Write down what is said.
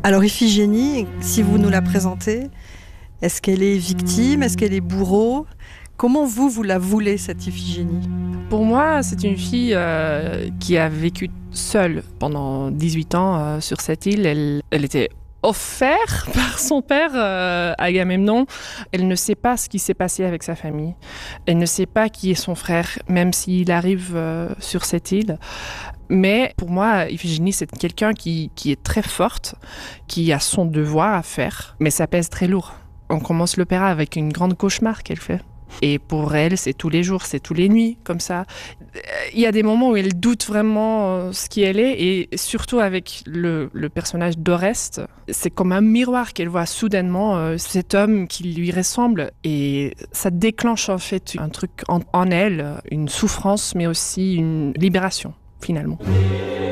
Alors Iphigénie, si vous nous la présentez, est-ce qu'elle est victime? Est-ce qu'elle est bourreau? Comment vous la voulez, cette Iphigénie? Pour moi, c'est une fille qui a vécu seule pendant 18 ans sur cette île. Elle était offerte par son père, Agamemnon. Elle ne sait pas ce qui s'est passé avec sa famille. Elle ne sait pas qui est son frère, même s'il arrive sur cette île. Mais pour moi, Iphigénie, c'est quelqu'un qui est très forte, qui a son devoir à faire, mais ça pèse très lourd. On commence l'opéra avec une grande cauchemar qu'elle fait. Et pour elle, c'est tous les jours, c'est tous les nuits, comme ça. Il y a des moments où elle doute vraiment ce qui elle est, et surtout avec le personnage d'Oreste, c'est comme un miroir qu'elle voit soudainement cet homme qui lui ressemble, et ça déclenche en fait un truc en elle, une souffrance, mais aussi une libération, finalement.